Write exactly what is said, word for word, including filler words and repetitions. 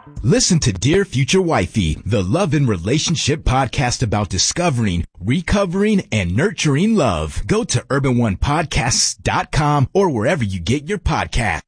Listen to Dear Future Wifey, the love and relationship podcast about discovering, recovering, and nurturing love. Go to urban one podcasts dot com or wherever you get your podcasts.